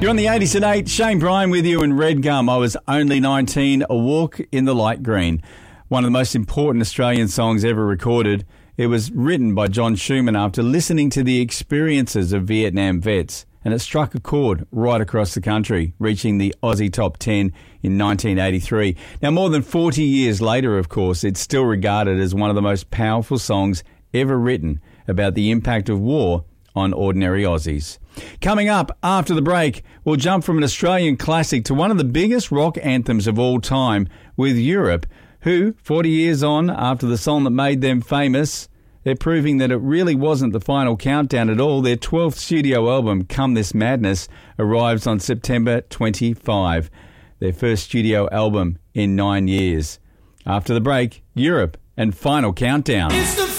You're on the 80s at 8. Shane Bryan with you in Red Gum. I was only 19, A Walk in the Light Green. One of the most important Australian songs ever recorded. It was written by John Schumann after listening to the experiences of Vietnam vets, and it struck a chord right across the country, reaching the Aussie Top 10 in 1983. Now, more than 40 years later, of course, it's still regarded as one of the most powerful songs ever written about the impact of war on ordinary Aussies. Coming up after the break, we'll jump from an Australian classic to one of the biggest rock anthems of all time with Europe, who, 40 years on after the song that made them famous, they're proving that it really wasn't the final countdown at all. Their 12th studio album, Come This Madness, arrives on September 25. Their first studio album in 9 years. After the break, Europe and Final Countdown. It's the